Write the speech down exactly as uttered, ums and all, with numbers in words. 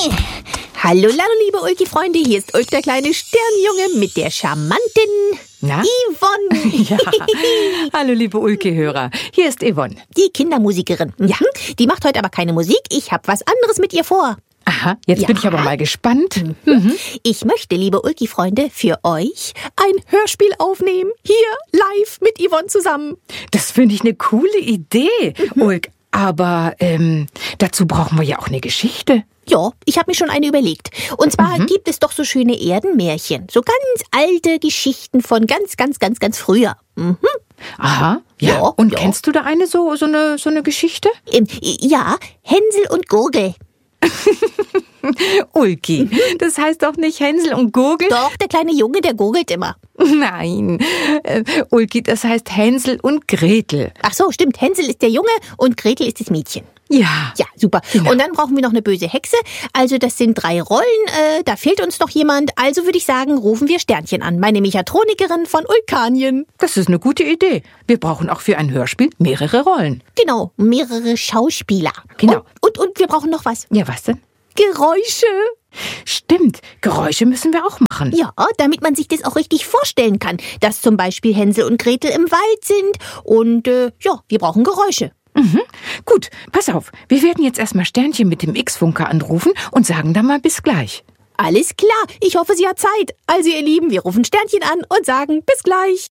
Hallo, hallo, liebe Ulki-Freunde, hier ist Ulk, der kleine Sternjunge mit der charmanten Na? Yvonne. Ja. Hallo, liebe Ulki-Hörer, hier ist Yvonne. Die Kindermusikerin. Ja. Die macht heute aber keine Musik, ich habe was anderes mit ihr vor. Aha, jetzt Ja. bin ich aber mal gespannt. Mhm. Ich möchte, liebe Ulki-Freunde, für euch ein Hörspiel aufnehmen. Hier, live mit Yvonne zusammen. Das finde ich eine coole Idee, Ulk. Aber ähm, dazu brauchen wir ja auch eine Geschichte. Ja, ich habe mir schon eine überlegt. Und zwar Mhm. gibt es doch so schöne Erdenmärchen. So ganz alte Geschichten von ganz, ganz, ganz, ganz früher. Mhm. Aha, ja. Ja, Und ja. kennst du da eine so, so eine, so eine Geschichte? Ähm, ja, Hänsel und Gurgel. Ulki, das heißt doch nicht Hänsel und Gurgel? Doch, der kleine Junge, der gurgelt immer. Nein, äh, Ulki, das heißt Hänsel und Gretel. Ach so, stimmt. Hänsel ist der Junge und Gretel ist das Mädchen. Ja. Ja, super. Genau. Und dann brauchen wir noch eine böse Hexe. Also das sind drei Rollen. Äh, da fehlt uns noch jemand. Also würde ich sagen, rufen wir Sternchen an. Meine Mechatronikerin von Ulkanien. Das ist eine gute Idee. Wir brauchen auch für ein Hörspiel mehrere Rollen. Genau, mehrere Schauspieler. Genau. Und, und, und wir brauchen noch was. Ja, was denn? Geräusche. Stimmt, Geräusche müssen wir auch machen. Ja, damit man sich das auch richtig vorstellen kann, dass zum Beispiel Hänsel und Gretel im Wald sind. Und äh, ja, wir brauchen Geräusche. Mhm. Gut, pass auf. Wir werden jetzt erstmal Sternchen mit dem X-Funker anrufen und sagen dann mal bis gleich. Alles klar, ich hoffe, sie hat Zeit. Also ihr Lieben, wir rufen Sternchen an und sagen bis gleich.